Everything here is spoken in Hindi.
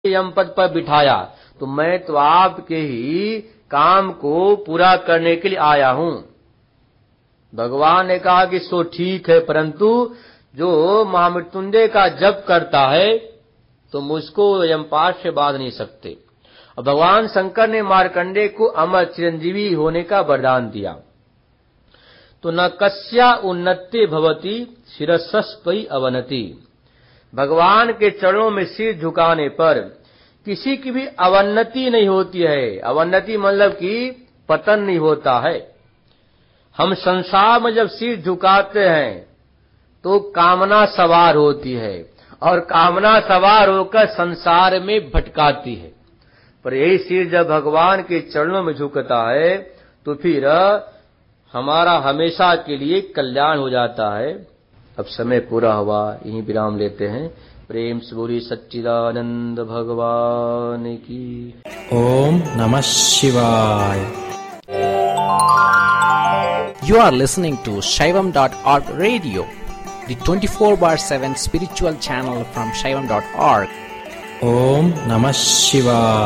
यम पद पर बिठाया, तो मैं तो आपके ही काम को पूरा करने के लिए आया हूं। भगवान ने कहा कि सो ठीक है, परंतु जो महामृत्युंजय का जप करता है तो मुझको यमपाश से बांध नहीं सकते। और भगवान शंकर ने मार्कंडेय को अमर चिरंजीवी होने का वरदान दिया। तो न कस्या उन्नति भवति शिरस्वै अवनति। भगवान के चरणों में सिर झुकाने पर किसी की भी अवन्नति नहीं होती है। अवन्नति मतलब कि पतन नहीं होता है। हम संसार में जब सिर झुकाते हैं तो कामना सवार होती है, और कामना सवार होकर संसार में भटकाती है। पर यही सिर जब भगवान के चरणों में झुकता है तो फिर हमारा हमेशा के लिए कल्याण हो जाता है। अब समय पूरा हुआ, यहीं विराम लेते हैं। प्रेम से बोलिए सच्चिदानंद भगवान की। ओम नमः शिवाय। You are listening to Shaivam.org radio, the 24/7 spiritual channel from Shaivam.org. Om Namah Shivaya.